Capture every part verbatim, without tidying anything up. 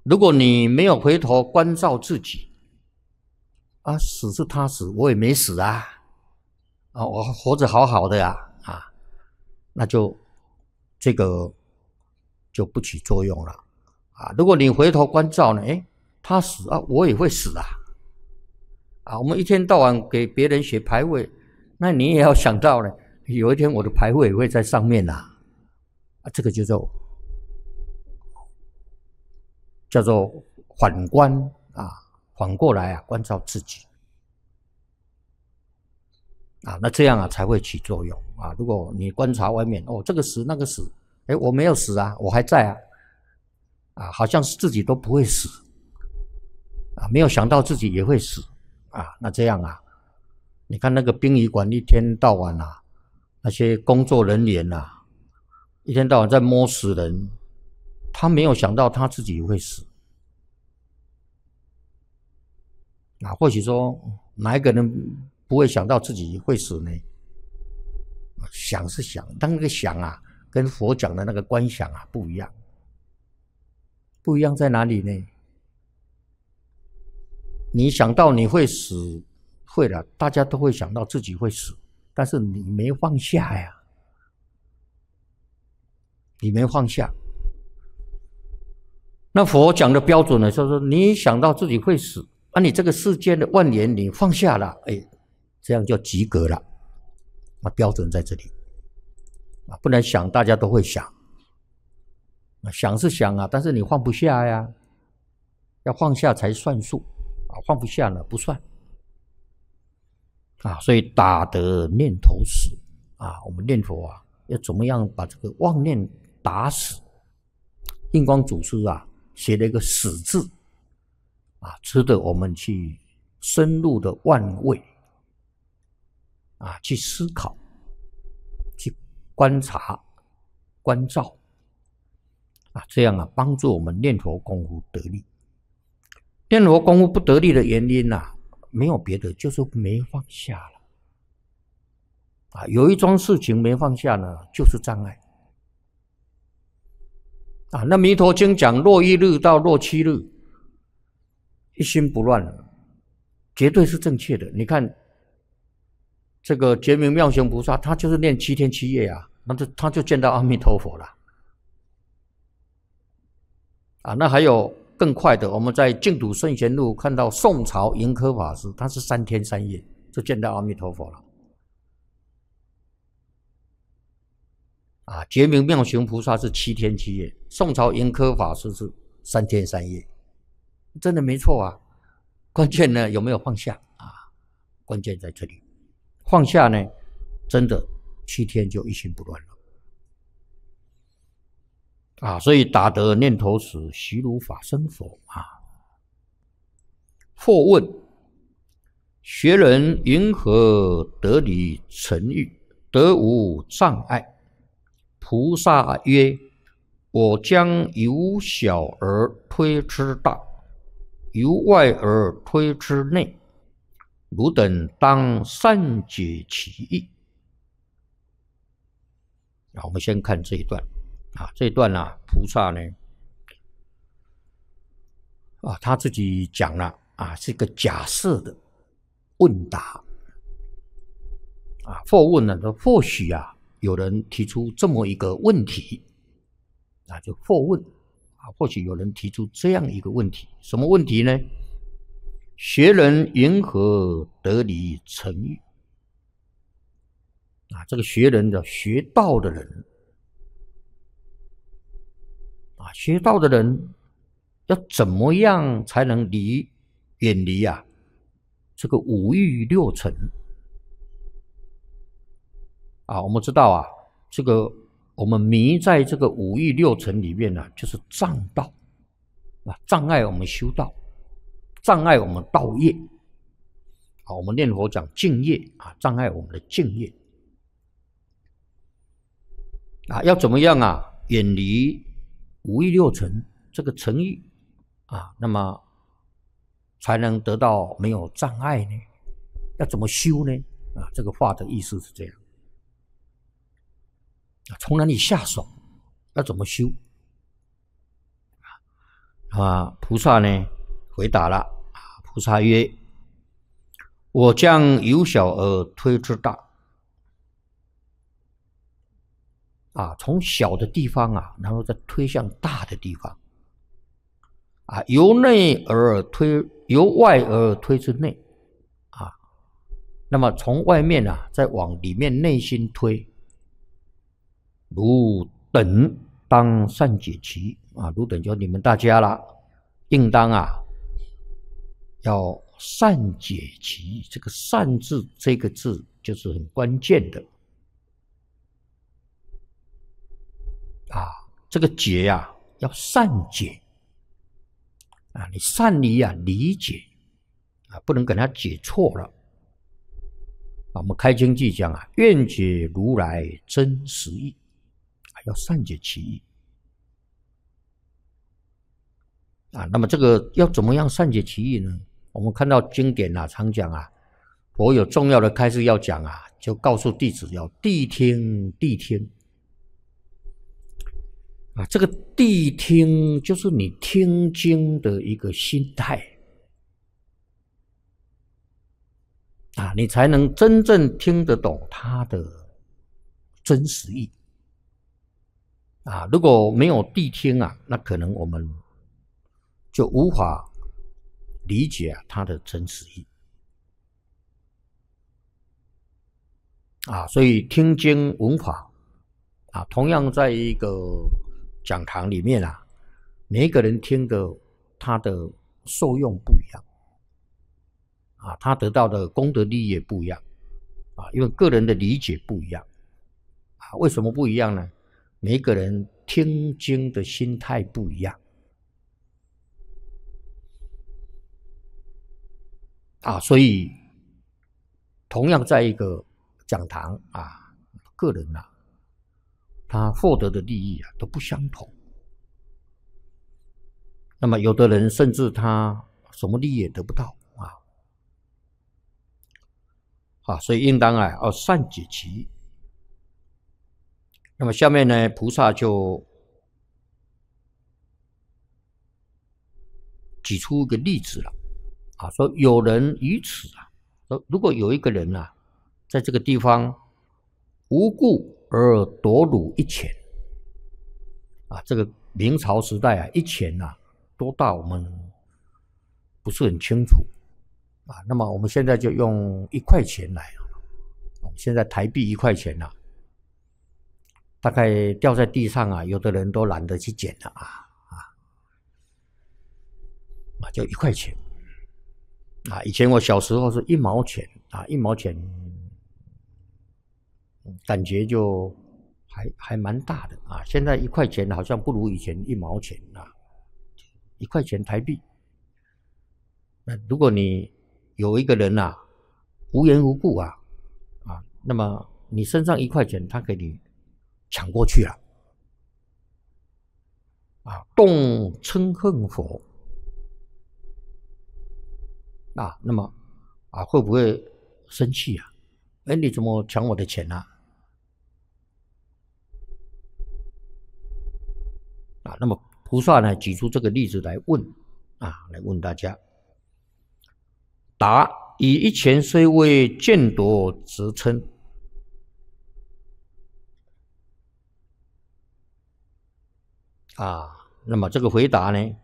如果你没有回头关照自己，啊，死是他死，我也没死啊，啊，我活着好好的啊，啊，那就这个就不起作用了啊。如果你回头关照呢，哎，他死啊，我也会死啊，啊，我们一天到晚给别人写牌位，那你也要想到呢，有一天我的牌位也会在上面啊，啊，这个就叫叫做反观啊，反过来啊，关照自己啊，那这样啊才会起作用啊。如果你观察外面，哦，这个死那个死，哎，我没有死啊，我还在啊，啊，好像是自己都不会死啊，没有想到自己也会死啊，那这样啊，你看那个殡仪馆一天到晚啊，那些工作人员啊，一天到晚在摸死人，他没有想到他自己也会死啊。或许说哪一个人不会想到自己会死呢？想是想，但那个想啊，跟佛讲的那个观想啊不一样。不一样在哪里呢？你想到你会死，会了，大家都会想到自己会死，但是你没放下呀，你没放下。那佛讲的标准呢，就是你想到自己会死，啊，你这个世间的万年你放下了，哎，这样就及格了。啊，标准在这里啊，不能想大家都会想，啊，想是想啊，但是你放不下呀，要放下才算数啊，放不下呢不算啊。所以打得念头死啊，我们念佛啊，要怎么样把这个妄念打死？印光祖师啊写了一个死字啊，值得我们去深入的玩味啊，去思考，去观察、关照啊，这样啊，帮助我们念佛功夫得力。念佛功夫不得力的原因啊，没有别的，就是没放下了啊。有一桩事情没放下呢，就是障碍啊。那《弥陀经》讲若一日到若七日，一心不乱，绝对是正确的。你看这个觉明妙行菩萨，他就是念七天七夜啊，那就他就见到阿弥陀佛了啊。那还有更快的，我们在净土圣贤录看到宋朝盈科法师，他是三天三夜就见到阿弥陀佛了啊。觉明妙行菩萨是七天七夜，宋朝盈科法师是三天三夜，真的没错啊。关键呢有没有放下啊？关键在这里，放下呢，真的七天就一心不乱了啊。所以打得念头死，习如法身佛啊。或问：学人云何得理成欲，得无障碍？菩萨曰：我将由小而推之大，由外而推之内，汝等当善解其意。啊，我们先看这一段啊，这一段啊，菩萨呢，啊，他自己讲了啊，是一个假设的问答啊。或问呢，或许啊，有人提出这么一个问题啊，就或问啊，或许有人提出这样一个问题，什么问题呢？学人云何得理成欲？啊，这个学人的学道的人啊，学道的人要怎么样才能离远离啊这个五欲六尘啊？我们知道啊，这个我们迷在这个五欲六尘里面呢、啊，就是障道啊，障碍我们修道，障碍我们道业。啊，我们念佛讲净业啊，障碍我们的净业啊，要怎么样啊？远离五欲六尘这个尘欲啊，那么才能得到没有障碍呢？要怎么修呢？啊，这个话的意思是这样。从哪里下手？要怎么修？ 啊，菩萨呢回答了啊，菩萨曰：我将由小而推之大。啊，从小的地方啊，然后再推向大的地方。啊，由内而推，由外而推之内。啊，那么从外面啊，再往里面内心推。汝等当善解其啊，汝等就你们大家啦，应当啊，要善解其。这个善字这个字就是很关键的。啊，这个解呀、啊，要善解啊，你善于啊理解啊，不能给他解错了。啊，我们开经记讲啊，愿解如来真实义，啊，要善解其意啊。那么这个要怎么样善解其意呢？我们看到经典啊，常讲啊，佛有重要的开示要讲啊，就告诉弟子要谛听谛听。啊，这个谛听就是你听经的一个心态啊，你才能真正听得懂它的真实意啊。如果没有谛听啊，那可能我们就无法理解啊它的真实意啊。所以听经闻法啊，同样在一个讲堂里面啊，每一个人听的他的受用不一样啊，他得到的功德利益也不一样啊，因为个人的理解不一样啊。为什么不一样呢？每一个人听经的心态不一样啊，所以同样在一个讲堂啊，个人啊，他获得的利益啊都不相同。那么有的人甚至他什么利益也得不到啊，啊，所以应当啊要善解其意。那么下面呢，菩萨就举出一个例子了啊，说有人于此啊，说如果有一个人啊，在这个地方无故而夺汝一钱啊，这个明朝时代啊，一钱啊多大我们不是很清楚啊。那么我们现在就用一块钱来，我们现在台币一块钱啊，大概掉在地上啊，有的人都懒得去捡了啊啊啊，就一块钱啊。以前我小时候是一毛钱啊，一毛钱感觉就还还蛮大的啊。现在一块钱好像不如以前一毛钱啊。一块钱台币，那如果你有一个人啊，无缘无故啊啊，那么你身上一块钱，他给你抢过去了啊，动嗔恨佛啊，那么啊会不会生气啊？哎，你怎么抢我的钱啊？啊，那么菩萨呢举出这个例子来问啊，来问大家。答：以一钱虽未见夺则称。啊，那么这个回答呢，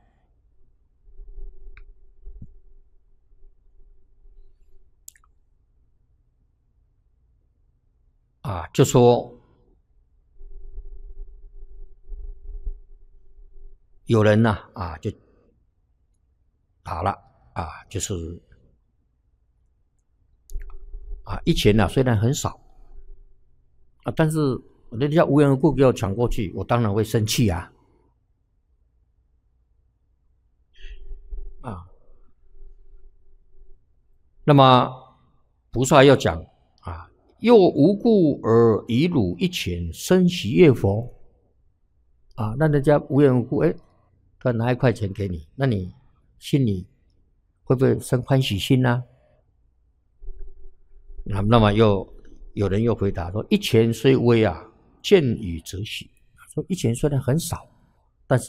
啊，就说有人呢、啊，啊，就打了啊，就是啊，一钱呢、啊、虽然很少啊，但是人家无缘无故给我抢过去，我当然会生气啊。啊，那么菩萨要讲啊，又无故而以汝一钱生喜悦佛啊，那人家无缘无故哎，他拿一块钱给你，那你心里会不会生欢喜心呢、啊？那么又有人又回答说：一钱虽微啊，见与则喜。说一钱虽然很少